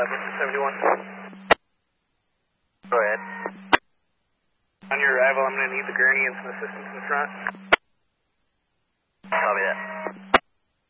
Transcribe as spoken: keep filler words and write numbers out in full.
eleven seventy-one. Go ahead. On your arrival, I'm going to need the gurney and some assistance in front. Copy that.